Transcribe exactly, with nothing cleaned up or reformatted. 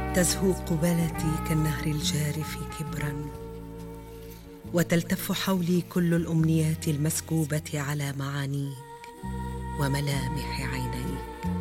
تزهو قبلتي كالنهر الجارف كبرا، وتلتف حولي كل الأمنيات المسكوبة على معانيك وملامح عينيك.